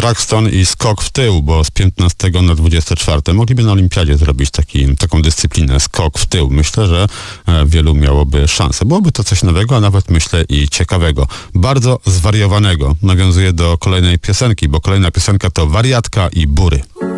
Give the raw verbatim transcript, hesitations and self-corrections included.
Traxton i skok w tył, bo z piętnastego na dwudzieste czwarte mogliby na olimpiadzie zrobić taki, taką dyscyplinę, skok w tył. Myślę, że wielu miałoby szansę. Byłoby to coś nowego, a nawet myślę i ciekawego. Bardzo zwariowanego. Nawiązuję do kolejnej piosenki, bo kolejna piosenka to Wariatka i Bury.